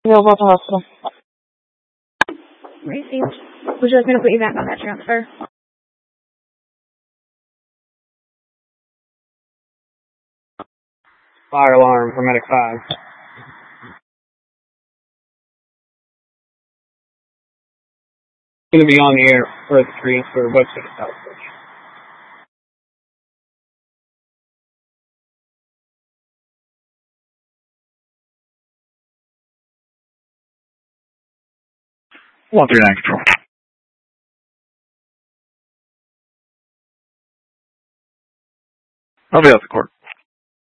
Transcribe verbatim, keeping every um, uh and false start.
Available at the hospital. Received. Would you like me to put you back on that transfer? Fire alarm for Medic five. Going to be on the air for the transfer website itself. one three nine control. I'll be out the court.